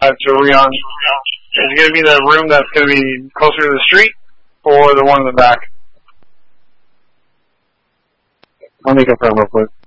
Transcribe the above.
to Rion. Is it going to be the room that's going to be closer to the street, or the one in the back? Let me confirm real quick.